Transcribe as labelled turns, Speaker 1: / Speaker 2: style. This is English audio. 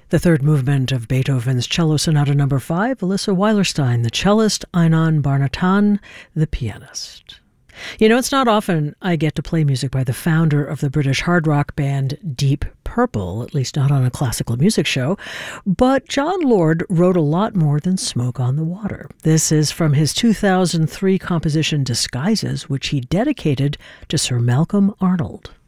Speaker 1: The third movement of Beethoven's Cello Sonata No. 5, Alyssa Weilerstein, the cellist, Aynan Barnatan, the pianist. You know, it's not often I get to play music by the founder of the British hard rock band Deep Purple, at least not on a classical music show, but Jon Lord wrote a lot more than Smoke on the Water. This is from his 2003 composition Disguises, which he dedicated to Sir Malcolm Arnold.